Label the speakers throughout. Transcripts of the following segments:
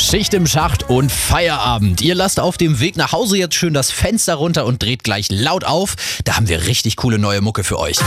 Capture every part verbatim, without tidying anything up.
Speaker 1: Schicht im Schacht und Feierabend. Ihr lasst auf dem Weg nach Hause jetzt schön das Fenster runter und dreht gleich laut auf. Da haben wir richtig coole neue Mucke für euch.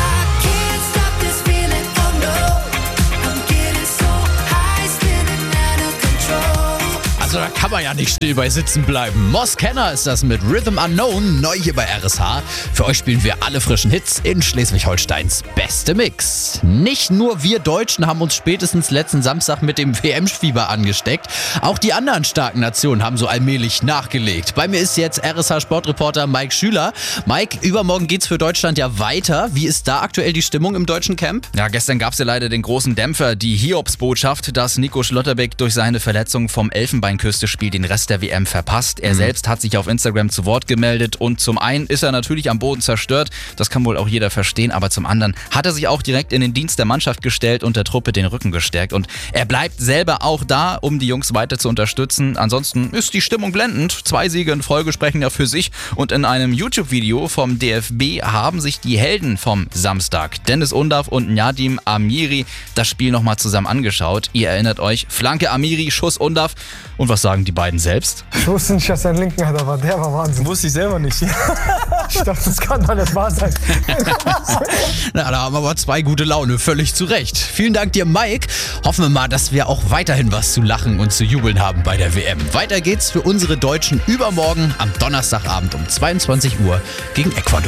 Speaker 1: Also da kann man ja nicht still bei sitzen bleiben. Moss Kenner ist das mit Rhythm Unknown, neu hier bei R S H. Für euch spielen wir alle frischen Hits in Schleswig-Holsteins beste Mix. Nicht nur wir Deutschen haben uns spätestens letzten Samstag mit dem W M-Fieber angesteckt. Auch die anderen starken Nationen haben so allmählich nachgelegt. Bei mir ist jetzt R S H-Sportreporter Mike Schüler. Mike, übermorgen geht's für Deutschland ja weiter. Wie ist da aktuell die Stimmung im deutschen Camp?
Speaker 2: Ja, gestern gab's ja leider den großen Dämpfer, die Hiobsbotschaft, dass Nico Schlotterbeck durch seine Verletzung vom Elfenbeinküste-Spiel den Rest der W M verpasst. Er mhm. selbst hat sich auf Instagram zu Wort gemeldet und zum einen ist er natürlich am Boden zerstört, das kann wohl auch jeder verstehen, aber zum anderen hat er sich auch direkt in den Dienst der Mannschaft gestellt und der Truppe den Rücken gestärkt und er bleibt selber auch da, um die Jungs weiter zu unterstützen. Ansonsten ist die Stimmung blendend. Zwei Siege in Folge sprechen ja für sich und in einem YouTube-Video vom D F B haben sich die Helden vom Samstag, Dennis Undav und Nadim Amiri, das Spiel nochmal zusammen angeschaut. Ihr erinnert euch, Flanke Amiri, Schuss Undav. Und was sagen die beiden selbst?
Speaker 3: Ich wusste nicht, dass er einen linken hat, aber der war Wahnsinn.
Speaker 4: Wusste ich selber nicht.
Speaker 3: Ich dachte, das kann doch nicht wahr sein.
Speaker 1: Na, da haben wir aber zwei gute Laune, völlig zu Recht. Vielen Dank dir, Mike. Hoffen wir mal, dass wir auch weiterhin was zu lachen und zu jubeln haben bei der W M. Weiter geht's für unsere Deutschen übermorgen am Donnerstagabend um zweiundzwanzig Uhr gegen Ecuador.